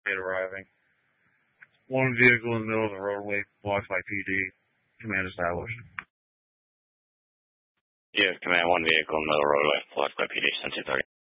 arriving. One vehicle in the middle of the roadway, blocked by PD. Command established. Yeah, command, one vehicle in the middle of the roadway, blocked by PD, 10-230.